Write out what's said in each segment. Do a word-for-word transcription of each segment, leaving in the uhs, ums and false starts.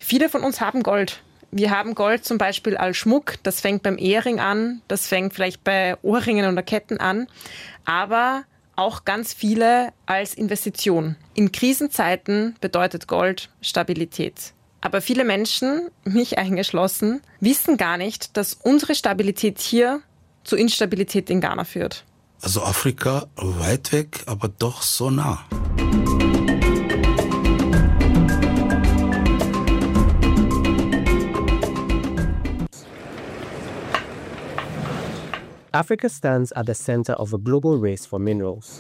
Viele von uns haben Gold. Wir haben Gold zum Beispiel als Schmuck. Das fängt beim Ehering an, das fängt vielleicht bei Ohrringen oder Ketten an. Aber auch ganz viele als Investition. In Krisenzeiten bedeutet Gold Stabilität. Aber viele Menschen, mich eingeschlossen, wissen gar nicht, dass unsere Stabilität hier zu Instabilität in Ghana führt. Also Afrika weit weg, aber doch so nah. Africa stands at the center of a global race for minerals.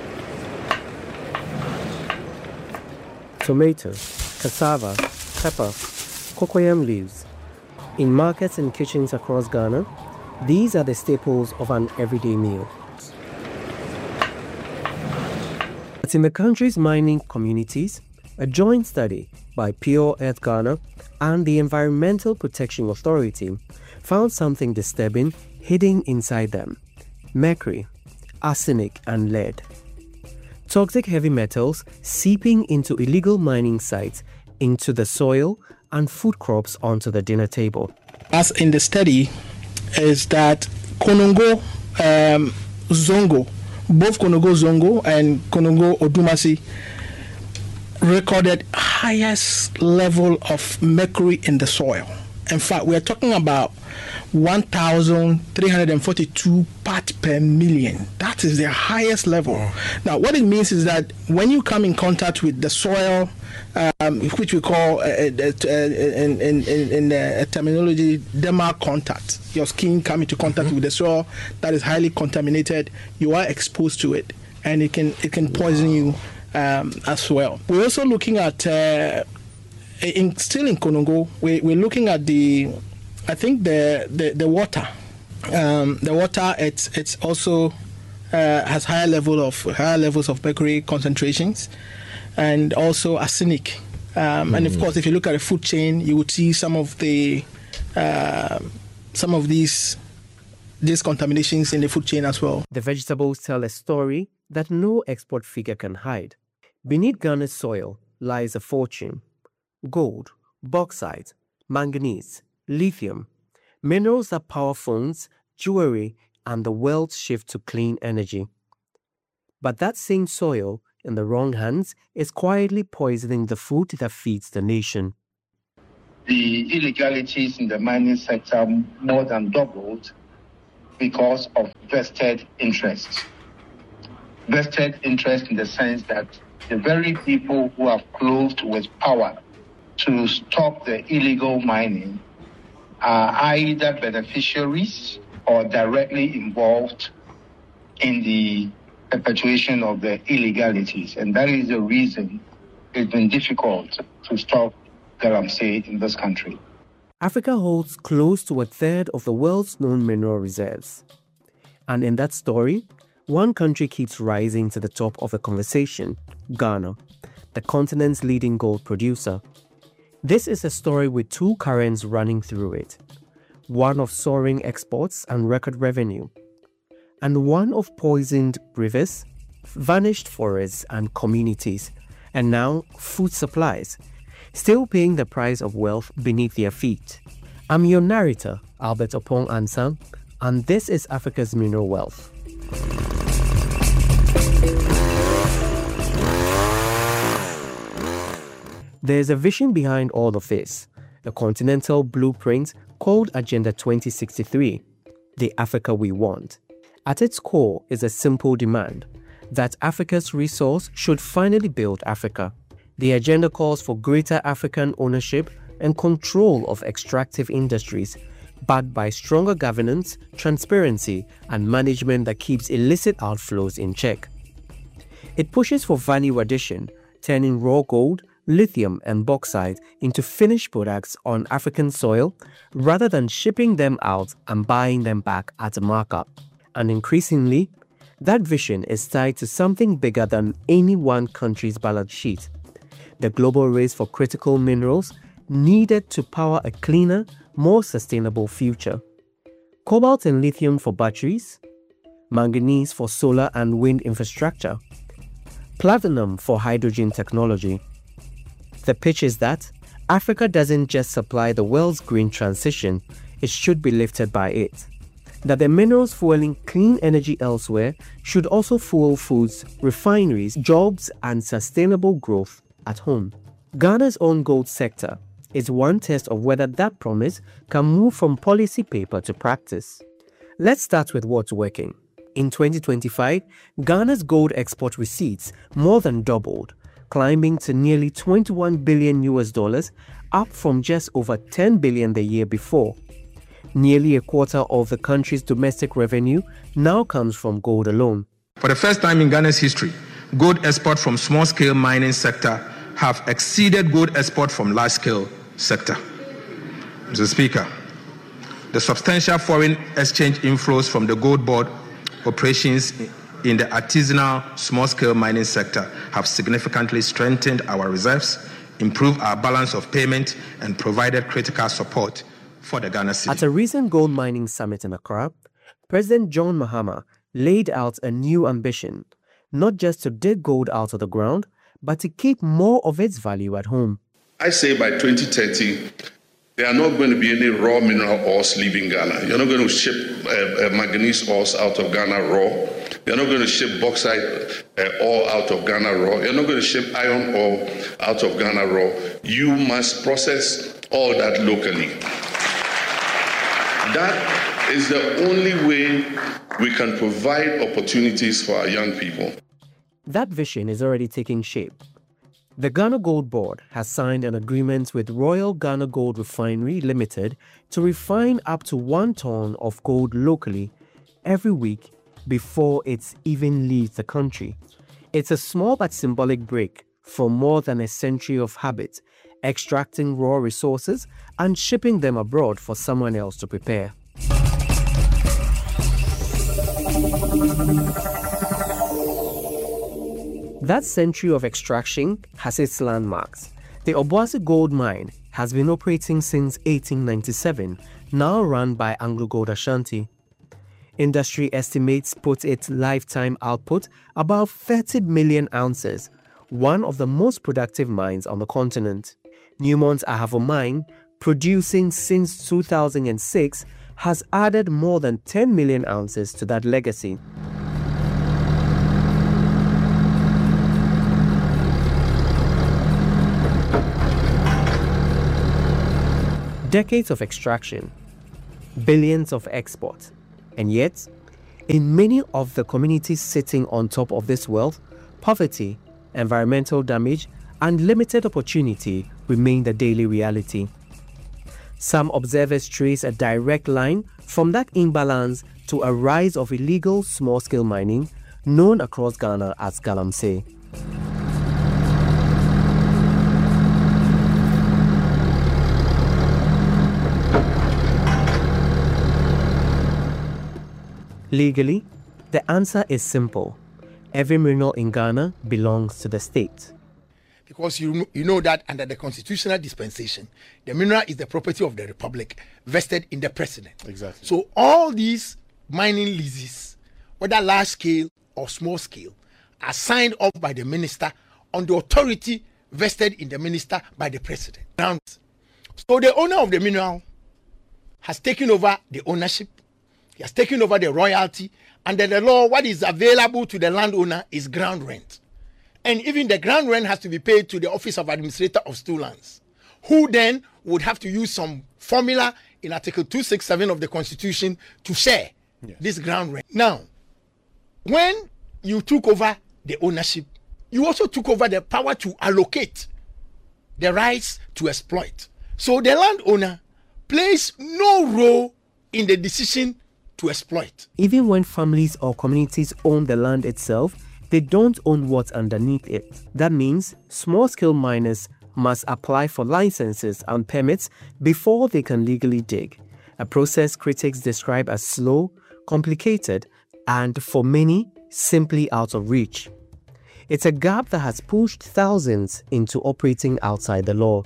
Tomatoes, cassava, pepper, cocoyam leaves. In markets and kitchens across Ghana, these are the staples of an everyday meal. But in the country's mining communities, a joint study by Pure Earth Ghana and the Environmental Protection Authority found something disturbing hidden inside them: mercury, arsenic, and lead. Toxic heavy metals seeping into illegal mining sites, into the soil, and food crops onto the dinner table. As in the study, is that Konongo um, Zongo, both Konongo Zongo and Konongo Odumasi, recorded highest level of mercury in the soil. In fact, we are talking about one thousand three hundred forty-two parts per million. That is the highest level. Oh. Now, what it means is that when you come in contact with the soil, um, which we call uh, uh, uh, in, in, in uh, terminology, dermal contact, your skin come into contact mm-hmm. with the soil that is highly contaminated, you are exposed to it, and it can it can poison you um, as well. We're also looking at, uh, in, still in Konongo, we, we're looking at the I think the the, the water, um, the water it's it's also uh, has higher level of higher levels of mercury concentrations, and also arsenic. Um, mm. And of course, if you look at the food chain, you would see some of the uh, some of these these contaminations in the food chain as well. The vegetables tell a story that no export figure can hide. Beneath Ghana's soil lies a fortune: gold, bauxite, manganese, lithium, minerals that power phones, jewelry, and the world's shift to clean energy. But that same soil, in the wrong hands, is quietly poisoning the food that feeds the nation. The illegalities in the mining sector more than doubled because of vested interests. Vested interest in the sense that the very people who are clothed with power to stop the illegal mining are either beneficiaries or directly involved in the perpetuation of the illegalities. And that is the reason it's been difficult to stop galamsey in this country. Africa holds close to a third of the world's known mineral reserves. And in that story, one country keeps rising to the top of the conversation: Ghana, the continent's leading gold producer. This is a story with two currents running through it. One of soaring exports and record revenue, and one of poisoned rivers, vanished forests and communities, and now food supplies, still paying the price of wealth beneath their feet. I'm your narrator, Albert Opong Ansang, and this is Africa's Mineral Wealth. There's a vision behind all of this, a continental blueprint called Agenda twenty sixty-three, the Africa we want. At its core is a simple demand that Africa's resource should finally build Africa. The agenda calls for greater African ownership and control of extractive industries, backed by stronger governance, transparency, and management that keeps illicit outflows in check. It pushes for value addition, turning raw gold, lithium, and bauxite into finished products on African soil rather than shipping them out and buying them back at a markup. And increasingly, that vision is tied to something bigger than any one country's balance sheet: the global race for critical minerals needed to power a cleaner, more sustainable future. Cobalt and lithium for batteries, manganese for solar and wind infrastructure, platinum for hydrogen technology. The pitch is that Africa doesn't just supply the world's green transition, it should be lifted by it. That the minerals fueling clean energy elsewhere should also fuel foods, refineries, jobs, and sustainable growth at home. Ghana's own gold sector is one test of whether that promise can move from policy paper to practice. Let's start with what's working. In twenty twenty-five, Ghana's gold export receipts more than doubled, climbing to nearly twenty-one billion U S dollars, up from just over ten billion the year before. Nearly a quarter of the country's domestic revenue now comes from gold alone. For the first time in Ghana's history, gold export from small-scale mining sector have exceeded gold export from large-scale sector. Mister Speaker, the substantial foreign exchange inflows from the gold board operations in the artisanal small-scale mining sector have significantly strengthened our reserves, improved our balance of payment, and provided critical support for the Ghana city. At a recent gold mining summit in Accra, President John Mahama laid out a new ambition, not just to dig gold out of the ground, but to keep more of its value at home. I say by twenty thirty, there are not going to be any raw mineral ores leaving Ghana. You're not going to ship uh, uh, manganese ores out of Ghana raw. You're not going to ship bauxite uh, ore out of Ghana raw. You're not going to ship iron ore out of Ghana raw. You must process all that locally. That is the only way we can provide opportunities for our young people. That vision is already taking shape. The Ghana Gold Board has signed an agreement with Royal Ghana Gold Refinery Limited to refine up to one ton of gold locally every week before it even leaves the country. It's a small but symbolic break from more than a century of habit, extracting raw resources and shipping them abroad for someone else to prepare. That century of extraction has its landmarks. The Obuasi Gold Mine has been operating since eighteen ninety-seven, now run by Anglo Gold Ashanti. Industry estimates put its lifetime output above thirty million ounces, one of the most productive mines on the continent. Newmont's Ahafo Mine, producing since two thousand six, has added more than ten million ounces to that legacy. Decades of extraction, billions of export, and yet, in many of the communities sitting on top of this wealth, poverty, environmental damage, and limited opportunity remain the daily reality. Some observers trace a direct line from that imbalance to a rise of illegal small-scale mining known across Ghana as Galamsey. Legally, the answer is simple. Every mineral in Ghana belongs to the state. Because you, you know that under the constitutional dispensation, the mineral is the property of the republic, vested in the president. Exactly. So all these mining leases, whether large scale or small scale, are signed off by the minister on the authority vested in the minister by the president. So the owner of the mineral has taken over the ownership. He has taken over the royalty. Under the law, what is available to the landowner is ground rent. And even the ground rent has to be paid to the Office of Administrator of Stool Lands, who then would have to use some formula in Article two sixty-seven of the Constitution to share yes. this ground rent. Now, when you took over the ownership, you also took over the power to allocate the rights to exploit. So the landowner plays no role in the decision to exploit. Even when families or communities own the land itself, they don't own what's underneath it. That means small-scale miners must apply for licenses and permits before they can legally dig, a process critics describe as slow, complicated, and for many, simply out of reach. It's a gap that has pushed thousands into operating outside the law.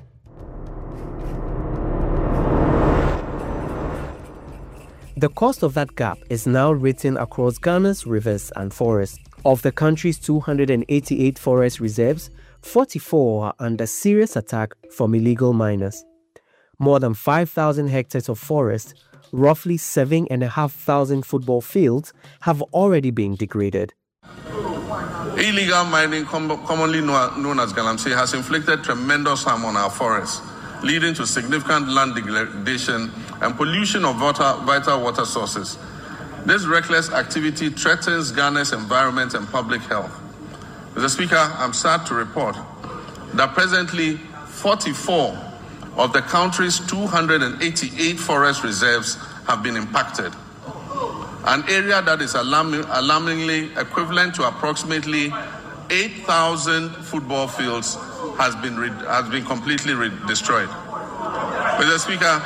The cost of that gap is now written across Ghana's rivers and forests. Of the country's two hundred eighty-eight forest reserves, forty-four are under serious attack from illegal miners. More than five thousand hectares of forest, roughly seven thousand five hundred football fields, have already been degraded. Illegal mining, com- commonly known as Galamsey, has inflicted tremendous harm on our forests, leading to significant land degradation and pollution of water, vital water sources. This reckless activity threatens Ghana's environment and public health. Mister Speaker, I'm sad to report that presently forty-four of the country's two hundred eighty-eight forest reserves have been impacted. An area that is alarming, alarmingly equivalent to approximately eight thousand football fields has been re- has been completely re- destroyed. Mister Speaker,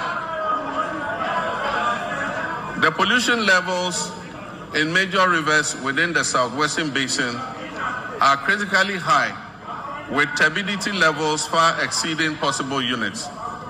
the pollution levels in major rivers within the southwestern basin are critically high, with turbidity levels far exceeding possible units.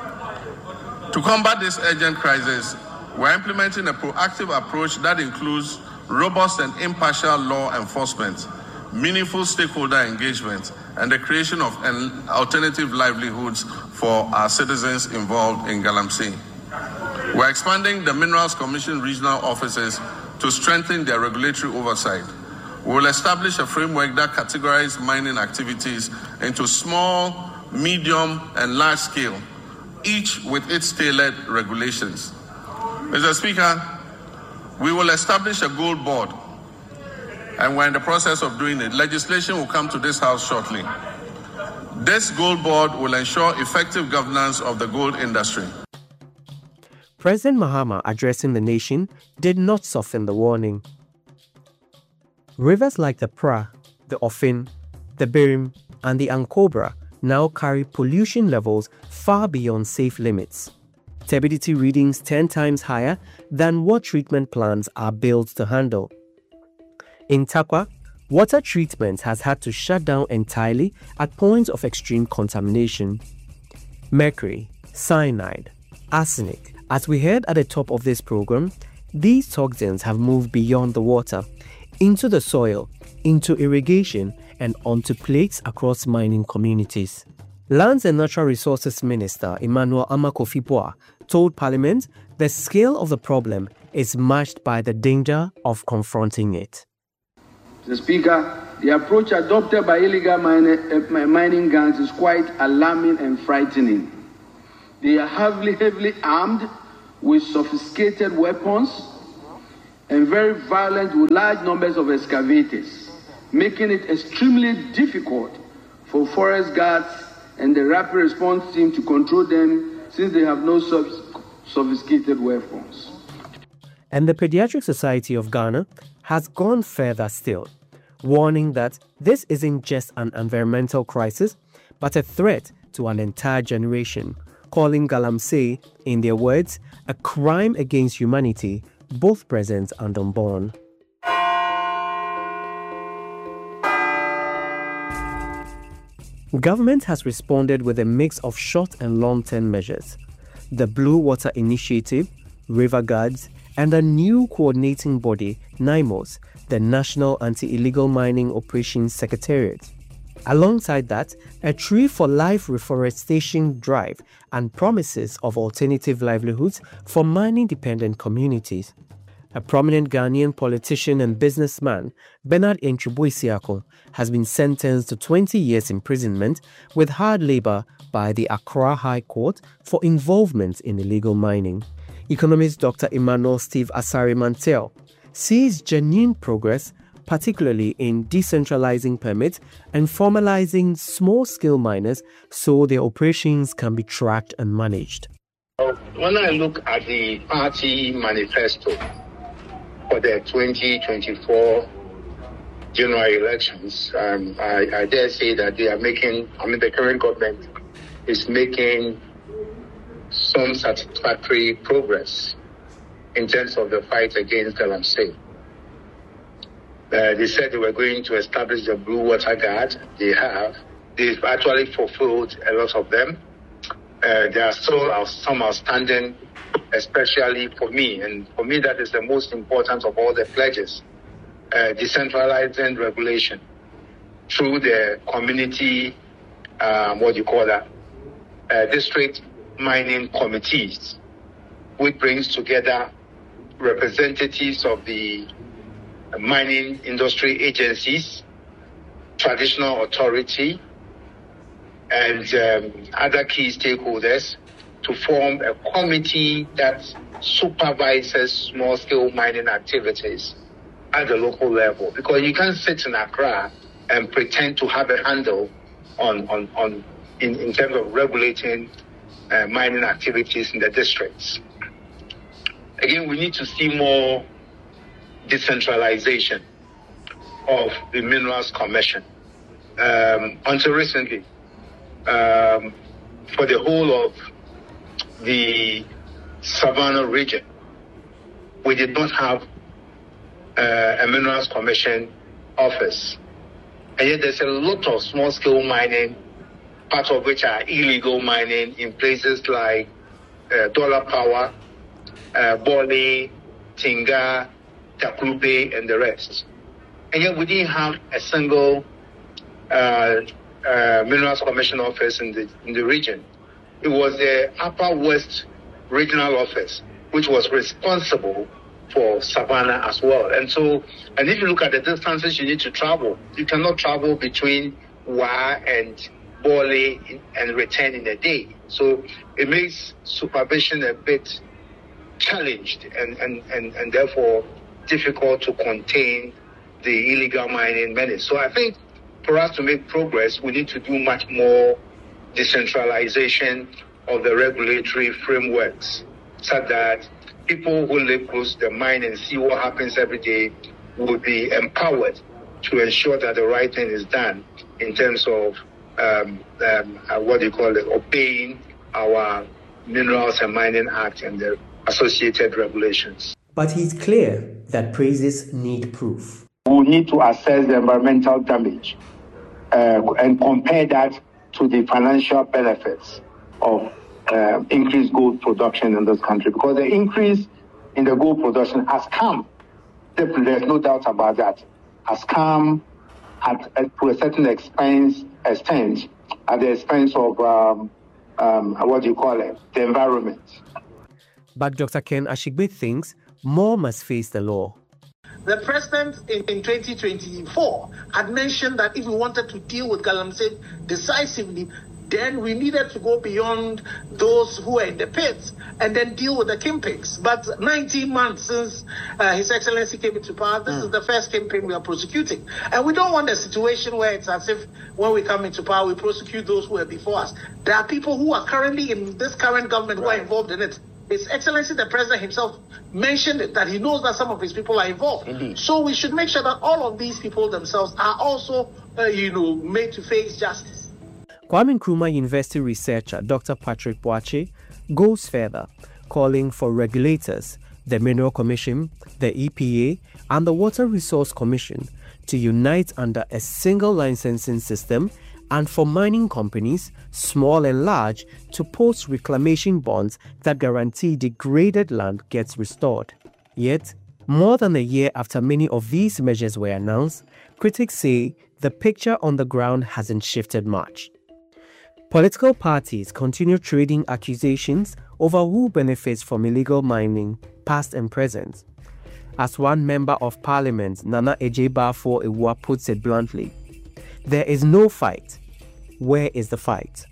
To combat this urgent crisis, we're implementing a proactive approach that includes robust and impartial law enforcement, meaningful stakeholder engagement, and the creation of alternative livelihoods for our citizens involved in Galamsey. We're expanding the Minerals Commission regional offices to strengthen their regulatory oversight. We will establish a framework that categorizes mining activities into small, medium, and large scale, each with its tailored regulations. Mister Speaker, we will establish a gold board, and we're in the process of doing it. Legislation will come to this House shortly. This gold board will ensure effective governance of the gold industry. President Mahama, addressing the nation, did not soften the warning. Rivers like the Pra, the Ofin, the Birim, and the Ankobra now carry pollution levels far beyond safe limits. Turbidity readings ten times higher than what treatment plants are built to handle. In Takwa, water treatment has had to shut down entirely at points of extreme contamination. Mercury, cyanide, arsenic. As we heard at the top of this program, these toxins have moved beyond the water, into the soil, into irrigation, and onto plates across mining communities. Lands and Natural Resources Minister Emmanuel Amakofi-Boa told Parliament the scale of the problem is matched by the danger of confronting it. Mister Speaker, the approach adopted by illegal mining, uh, mining gangs is quite alarming and frightening. They are heavily, heavily armed with sophisticated weapons and very violent with large numbers of excavators, making it extremely difficult for forest guards and the rapid response team to control them since they have no sophisticated weapons. And the Pediatric Society of Ghana has gone further still, warning that this isn't just an environmental crisis, but a threat to an entire generation, calling Galamsey, in their words, a crime against humanity, both present and unborn. Government has responded with a mix of short and long-term measures. The Blue Water Initiative, River Guards, and a new coordinating body, NIMOS, the National Anti-Illegal Mining Operations Secretariat. Alongside that, a Tree for Life reforestation drive and promises of alternative livelihoods for mining-dependent communities. A prominent Ghanaian politician and businessman, Bernard Entry-Boisiako, has been sentenced to twenty years imprisonment with hard labor by the Accra High Court for involvement in illegal mining. Economist Doctor Emmanuel Steve Asare-Mantel sees genuine progress, particularly in decentralizing permits and formalizing small-scale miners so their operations can be tracked and managed. When I look at the party manifesto for the twenty twenty-four general elections, um, I, I dare say that they are making, I mean, the current government is making some satisfactory progress in terms of the fight against Galamsey. Uh, they said they were going to establish the Blue Water Guard. They have. They've actually fulfilled a lot of them. Uh, there are still some outstanding, especially for me. And for me, that is the most important of all the pledges. Uh, decentralizing regulation through the community um, what do you call that, uh, district mining committees, which brings together representatives of the mining industry agencies, traditional authority, and um, other key stakeholders to form a committee that supervises small-scale mining activities at the local level. Because you can't sit in Accra and pretend to have a handle on, on, on in, in terms of regulating uh, mining activities in the districts. Again, we need to see more decentralization of the Minerals Commission. Um, until recently, um, for the whole of the Savannah region, we did not have uh, a Minerals Commission office. And yet there's a lot of small-scale mining, part of which are illegal mining in places like uh, Dollar Power, uh, Bole, Tinga, Taklube, and the rest. And yet we didn't have a single uh, uh, Minerals Commission office in the, in the region. It was the Upper West Regional Office, which was responsible for Savannah as well. And so, and if you look at the distances you need to travel, you cannot travel between Wa and Bole and return in a day. So it makes supervision a bit challenged and, and, and, and therefore difficult to contain the illegal mining menace. So I think for us to make progress, we need to do much more decentralization of the regulatory frameworks so that people who live close to the mine and see what happens every day will be empowered to ensure that the right thing is done in terms of um, um, uh, what do you call it, obeying our Minerals and Mining Act and the associated regulations. But he's clear that praises need proof. We need to assess the environmental damage uh, and compare that to the financial benefits of uh, increased gold production in this country, because the increase in the gold production has come, there's no doubt about that, has come at, at to a certain expense, extent at the expense of, um, um, what do you call it, the environment. But Doctor Ken Ashigbe thinks more must face the law. The president in, in twenty twenty-four had mentioned that if we wanted to deal with Galamsey decisively, then we needed to go beyond those who are in the pits and then deal with the kingpins. But nineteen months since uh, His Excellency came into power, this mm. is the first kingpin we are prosecuting. And we don't want a situation where it's as if when we come into power, we prosecute those who are before us. There are people who are currently in this current government right. who are involved in it. His Excellency the President himself mentioned it, that he knows that some of his people are involved. Indeed. So we should make sure that all of these people themselves are also, uh, you know, made to face justice. Kwame Nkrumah University researcher Doctor Patrick Boache goes further, calling for regulators, the Mineral Commission, the E P A, and the Water Resource Commission to unite under a single licensing system, and for mining companies, small and large, to post reclamation bonds that guarantee degraded land gets restored. Yet, more than a year after many of these measures were announced, critics say the picture on the ground hasn't shifted much. Political parties continue trading accusations over who benefits from illegal mining, past and present. As one member of parliament, Nana Ejebafo Ewa, puts it bluntly, there is no fight. Where is the fight?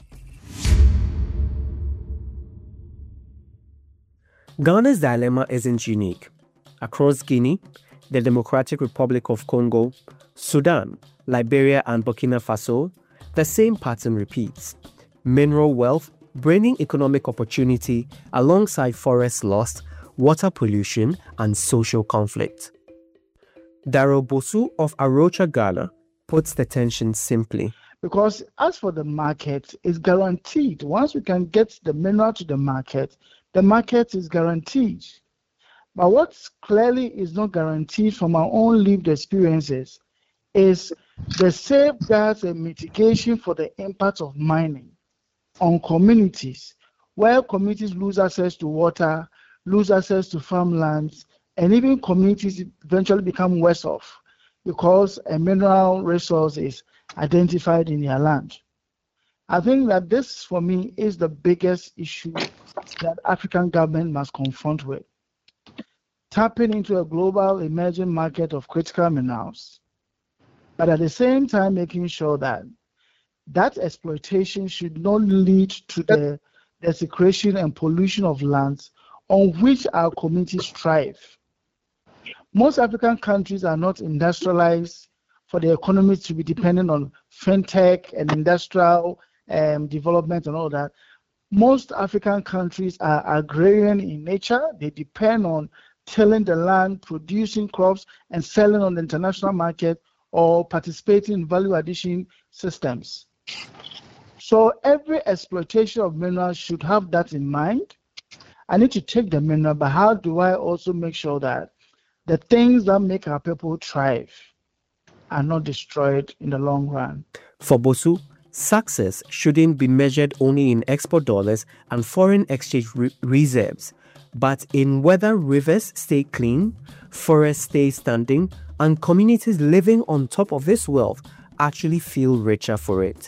Ghana's dilemma isn't unique. Across Guinea, the Democratic Republic of Congo, Sudan, Liberia, and Burkina Faso, the same pattern repeats. Mineral wealth bringing economic opportunity alongside forest loss, water pollution, and social conflict. Darrell Bosu of Arocha, Ghana, puts the tension simply. Because as for the market, it's guaranteed. Once we can get the mineral to the market, the market is guaranteed. But what clearly is not guaranteed from our own lived experiences is the safeguards and mitigation for the impact of mining on communities, where communities lose access to water, lose access to farmlands, and even communities eventually become worse off because a mineral resource is identified in their land. I think that this, for me, is the biggest issue that African government must confront with. Tapping into a global emerging market of critical minerals, but at the same time making sure that that exploitation should not lead to the desecration and pollution of lands on which our communities thrive. Most African countries are not industrialized for the economy to be dependent on fintech and industrial um, development and all that. Most African countries are agrarian in nature. They depend on tilling the land, producing crops, and selling on the international market or participating in value addition systems. So every exploitation of minerals should have that in mind. I need to take the mineral, but how do I also make sure that the things that make our people thrive are not destroyed in the long run? For Bosu, success shouldn't be measured only in export dollars and foreign exchange re- reserves, but in whether rivers stay clean, forests stay standing, and communities living on top of this wealth actually feel richer for it.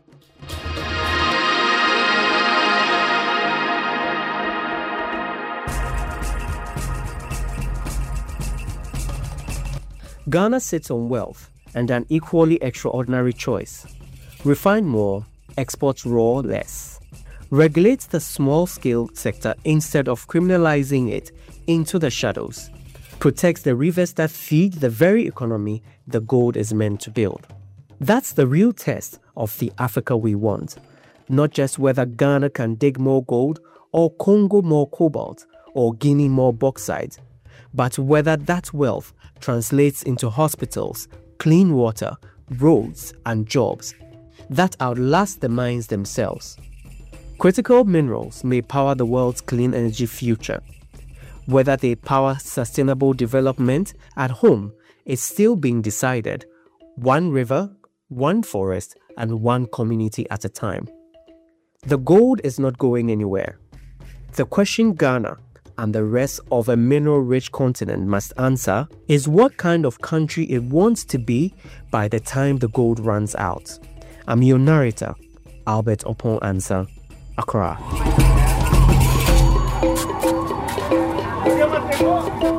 Ghana sits on wealth and an equally extraordinary choice. Refine more, export raw less. Regulate the small-scale sector instead of criminalizing it into the shadows. Protect the rivers that feed the very economy the gold is meant to build. That's the real test of the Africa we want. Not just whether Ghana can dig more gold, or Congo more cobalt, or Guinea more bauxite, but whether that wealth translates into hospitals, clean water, roads, and jobs that outlast the mines themselves. Critical minerals may power the world's clean energy future. Whether they power sustainable development at home is still being decided, one river, one forest, and one community at a time. The gold is not going anywhere. The question Ghana and the rest of a mineral-rich continent must answer is what kind of country it wants to be by the time the gold runs out. I'm your narrator, Albert Opon Ansah, Accra.